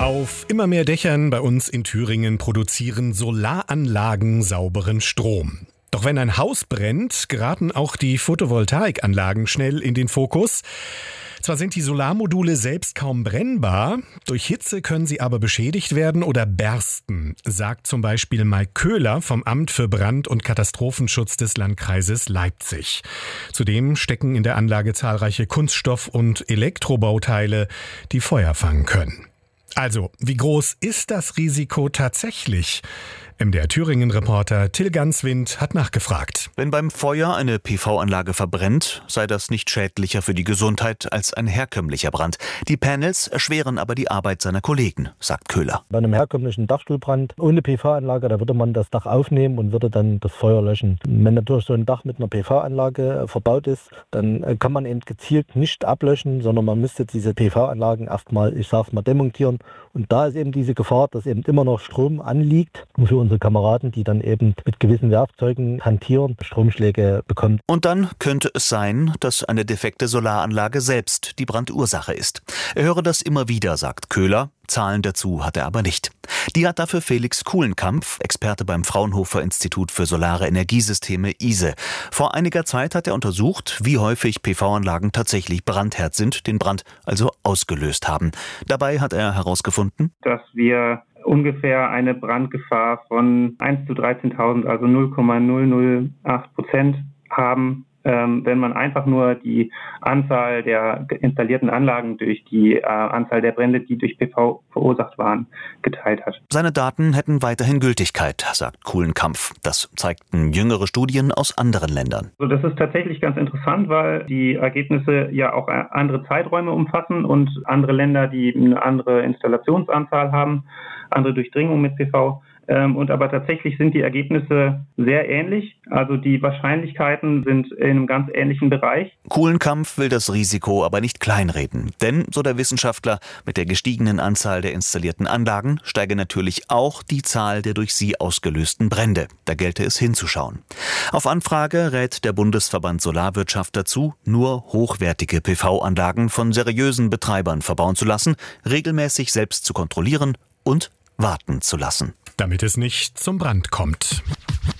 Auf immer mehr Dächern bei uns in Thüringen produzieren Solaranlagen sauberen Strom. Doch wenn ein Haus brennt, geraten auch die Photovoltaikanlagen schnell in den Fokus. Zwar sind die Solarmodule selbst kaum brennbar, durch Hitze können sie aber beschädigt werden oder bersten, sagt zum Beispiel Mike Köhler vom Amt für Brand- und Katastrophenschutz des Landkreises Leipzig. Zudem stecken in der Anlage zahlreiche Kunststoff- und Elektrobauteile, die Feuer fangen können. Also, wie groß ist das Risiko tatsächlich? MDR Thüringen-Reporter Till Ganswind hat nachgefragt. Wenn beim Feuer eine PV-Anlage verbrennt, sei das nicht schädlicher für die Gesundheit als ein herkömmlicher Brand. Die Panels erschweren aber die Arbeit seiner Kollegen, sagt Köhler. Bei einem herkömmlichen Dachstuhlbrand ohne PV-Anlage, da würde man das Dach aufnehmen und würde dann das Feuer löschen. Wenn natürlich so ein Dach mit einer PV-Anlage verbaut ist, dann kann man eben gezielt nicht ablöschen, sondern man müsste diese PV-Anlagen erstmal, demontieren. Und da ist eben diese Gefahr, dass eben immer noch Strom anliegt und für unsere Kameraden, die dann eben mit gewissen Werkzeugen hantieren, Stromschläge bekommen. Und dann könnte es sein, dass eine defekte Solaranlage selbst die Brandursache ist. Er höre das immer wieder, sagt Köhler. Zahlen dazu hat er aber nicht. Die hat dafür Felix Kuhlenkampf, Experte beim Fraunhofer Institut für Solare Energiesysteme ISE. Vor einiger Zeit hat er untersucht, wie häufig PV-Anlagen tatsächlich brandherd sind, den Brand also ausgelöst haben. Dabei hat er herausgefunden, dass wir ungefähr eine Brandgefahr von 1 zu 13.000, also 0,008% haben, wenn man einfach nur die Anzahl der installierten Anlagen durch die Anzahl der Brände, die durch PV verursacht waren, geteilt hat. Seine Daten hätten weiterhin Gültigkeit, sagt Kuhlenkampf. Das zeigten jüngere Studien aus anderen Ländern. Also das ist tatsächlich ganz interessant, weil die Ergebnisse ja auch andere Zeiträume umfassen und andere Länder, die eine andere Installationsanzahl haben, andere Durchdringung mit PV. Aber tatsächlich sind die Ergebnisse sehr ähnlich. Also die Wahrscheinlichkeiten sind in einem ganz ähnlichen Bereich. Kuhlenkampf will das Risiko aber nicht kleinreden. Denn, so der Wissenschaftler, mit der gestiegenen Anzahl der installierten Anlagen steige natürlich auch die Zahl der durch sie ausgelösten Brände. Da gelte es hinzuschauen. Auf Anfrage rät der Bundesverband Solarwirtschaft dazu, nur hochwertige PV-Anlagen von seriösen Betreibern verbauen zu lassen, regelmäßig selbst zu kontrollieren und warten zu lassen. Damit es nicht zum Brand kommt.